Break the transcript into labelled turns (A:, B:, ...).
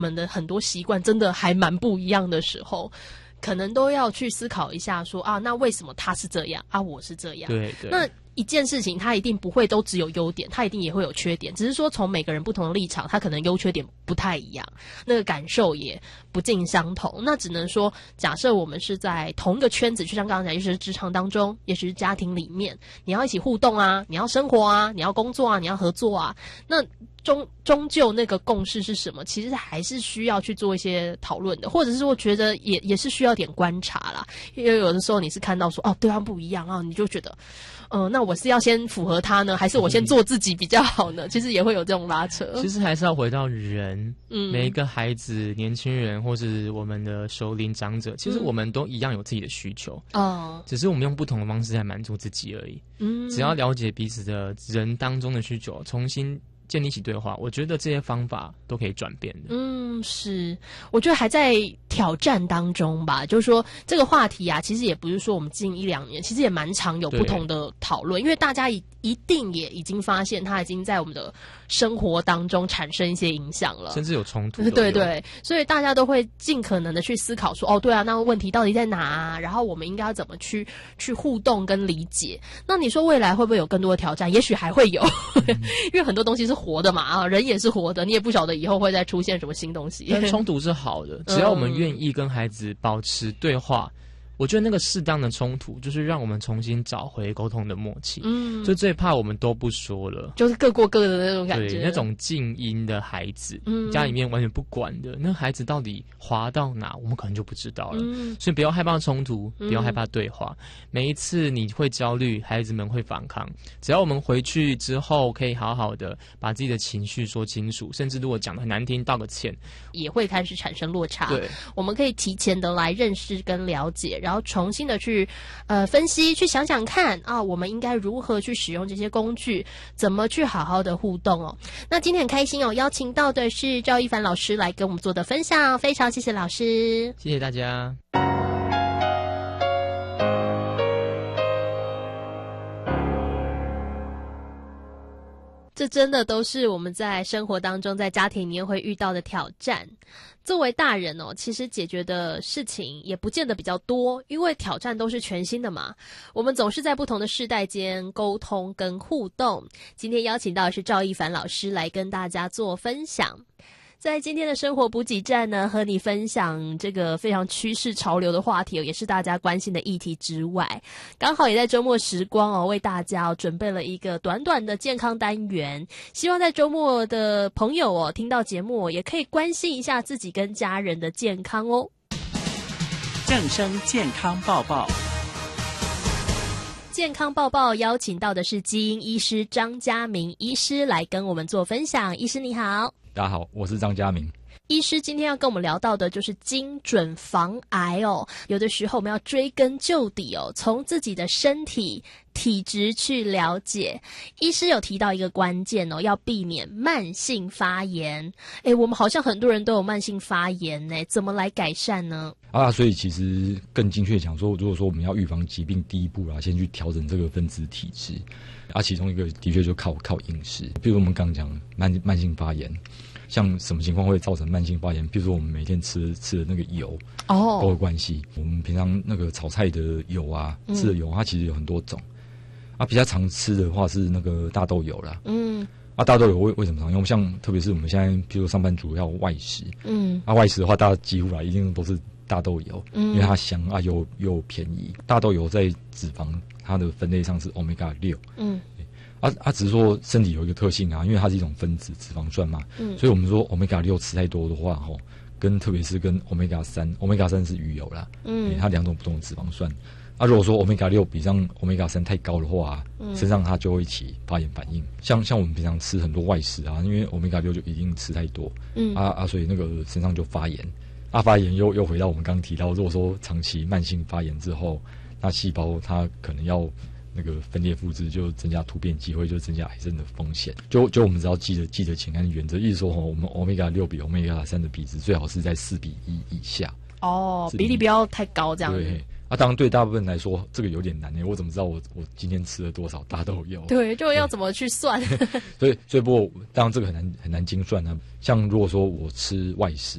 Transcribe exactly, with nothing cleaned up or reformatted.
A: 们的很多习惯真的还蛮不一样的时候，可能都要去思考一下说啊，那为什么他是这样啊，我是这样？
B: 对对。
A: 那一件事情它一定不会都只有优点，它一定也会有缺点，只是说从每个人不同的立场，它可能优缺点不太一样，那个感受也不尽相同。那只能说假设我们是在同一个圈子，就像刚刚讲，也许是职场当中，也许是家庭里面，你要一起互动啊，你要生活啊，你要工作啊，你要合作啊，那终终究那个共识是什么，其实还是需要去做一些讨论的，或者是说觉得也也是需要点观察啦。因为有的时候你是看到说哦对方不一样啊，你就觉得嗯、呃，那我是要先符合他呢，还是我先做自己比较好呢？其实也会有这种拉扯。
B: 其实还是要回到人，
A: 嗯，
B: 每一个孩子、年轻人，或是我们的首领长者，其实我们都一样有自己的需求，哦、嗯，只是我们用不同的方式来满足自己而已。嗯，只要了解彼此的人当中的需求，重新建立起对话，我觉得这些方法都可以转变的。
A: 嗯，是，我觉得还在挑战当中吧。就是说这个话题啊，其实也不是说我们近一两年，其实也蛮常有不同的讨论，因为大家一一定也已经发现它已经在我们的生活当中产生一些影响了，
B: 甚至有冲突。
A: 对对，所以大家都会尽可能的去思考说，哦，对啊，那问题到底在哪啊？然后我们应该要怎么去去互动跟理解？那你说未来会不会有更多的挑战？也许还会有，因为很多东西是活的嘛，啊，人也是活的，你也不晓得以后会再出现什么新东西。
B: 但冲突是好的，只要我们愿意跟孩子保持对话。嗯，我觉得那个适当的冲突，就是让我们重新找回沟通的默契。嗯，就最怕我们都不说了，
A: 就是各过各的那种感觉。
B: 对，那种静音的孩子，嗯，家里面完全不管的，那孩子到底滑到哪，我们可能就不知道了。嗯，所以不要害怕冲突，不要害怕对话。嗯，每一次你会焦虑，孩子们会反抗，只要我们回去之后可以好好的把自己的情绪说清楚，甚至如果讲得很难听，道个歉，
A: 也会开始产生落差。
B: 对，
A: 我们可以提前的来认识跟了解，然后重新的去呃分析，去想想看啊，我们应该如何去使用这些工具，怎么去好好的互动哦。那今天很开心哦，邀请到的是赵一凡老师来跟我们做的分享，非常谢谢老师，
B: 谢谢大家。
A: 这真的都是我们在生活当中，在家庭里面会遇到的挑战。作为大人哦，其实解决的事情也不见得比较多，因为挑战都是全新的嘛。我们总是在不同的世代间沟通跟互动。今天邀请到的是赵一凡老师来跟大家做分享。在今天的生活补给站呢，和你分享这个非常趋势潮流的话题，也是大家关心的议题之外，刚好也在周末时光哦，为大家哦准备了一个短短的健康单元，希望在周末的朋友哦听到节目也可以关心一下自己跟家人的健康哦。
C: 正声健康报报，
A: 健康报报邀请到的是基因医师张家明医师来跟我们做分享。医师你好。
D: 大家好，我是张家明
A: 医师。今天要跟我们聊到的就是精准防癌哦。有的时候我们要追根究底哦，从自己的身体体质去了解。医师有提到一个关键哦，要避免慢性发炎。诶，我们好像很多人都有慢性发炎呢，怎么来改善呢？
D: 啊，所以其实更精确讲说，如果说我们要预防疾病，第一步啦，先去调整这个分子体质。啊，其中一个的确就靠靠饮食，比如我们刚刚讲慢慢性发炎，像什么情况会造成慢性发炎？比如说我们每天吃吃的那个油哦，都有关系。我们平常那个炒菜的油啊，吃的油，它其实有很多种。啊，比较常吃的话是那个大豆油啦。嗯。啊，大豆油为为什么常用？像特别是我们现在，比如说上班族要外食，嗯，啊外食的话，大家几乎啦一定都是大豆油，嗯，因为它香啊又又便宜。大豆油在脂肪它的分类上是 欧米伽六，嗯，啊啊只是说身体有一个特性啊，因为它是一种分子脂肪酸嘛，嗯，所以我们说 欧米伽六吃太多的话，吼，跟特别是跟 欧米伽三， 欧米伽三是鱼油啦，嗯，它两种不同的脂肪酸。啊，如果说 欧米伽六 比上 欧米伽三 太高的话，嗯，身上它就会起发炎反应。像像我们平常吃很多外食啊，因为 欧米伽六 就一定吃太多，嗯，啊啊，所以那个身上就发炎。啊，发炎又又回到我们刚刚提到，如果说长期慢性发炎之后，那细胞它可能要那个分裂复制，就增加突变机会，就增加癌症的风险。就就我们只要记得记得简单的原则，意思说，我们 欧米伽六 比 欧米伽三 的比值最好是在四比一以下。
A: 哦，比例不要太高，这样子。
D: 对。 啊，当然对大部分人来说，这个有点难诶，我怎么知道我我今天吃了多少大豆油？
A: 对，就要怎么去算？
D: 所以，所以不过，当然这个很难很难精算呢。像如果说我吃外食，